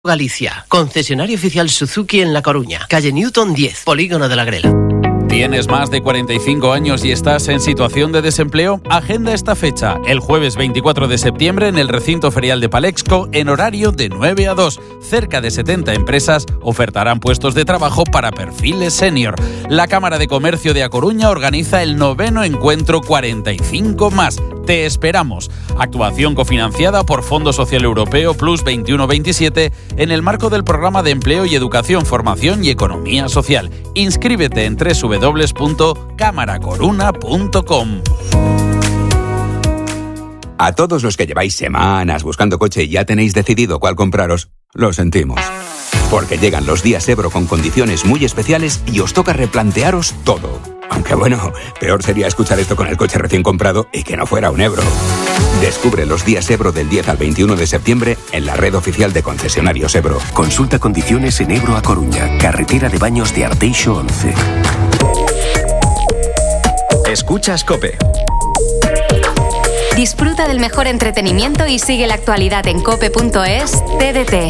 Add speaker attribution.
Speaker 1: Galicia, concesionario oficial Suzuki en La Coruña, calle Newton 10, Polígono de la Grela.
Speaker 2: ¿Tienes más de 45 años y estás en situación de desempleo? Agenda esta fecha, el jueves 24 de septiembre en el recinto ferial de Palexco, en horario de 9 a 2. Cerca de 70 empresas ofertarán puestos de trabajo para perfiles senior. La Cámara de Comercio de A Coruña organiza el 9º encuentro 45+. Te esperamos. Actuación cofinanciada por Fondo Social Europeo Plus 21-27 en el marco del Programa de Empleo y Educación, Formación y Economía Social. Inscríbete en www.camaracoruna.com.
Speaker 3: A todos los que lleváis semanas buscando coche y ya tenéis decidido cuál compraros, lo sentimos. Porque llegan los días Ebro con condiciones muy especiales y os toca replantearos todo. Aunque bueno, peor sería escuchar esto con el coche recién comprado y que no fuera un Ebro. Descubre los días Ebro del 10 al 21 de septiembre en la red oficial de concesionarios Ebro.
Speaker 4: Consulta condiciones en Ebro a Coruña, carretera de Baños de Arteixo 11.
Speaker 5: Escuchas COPE.
Speaker 6: Disfruta del mejor entretenimiento y sigue la actualidad en cope.es TDT.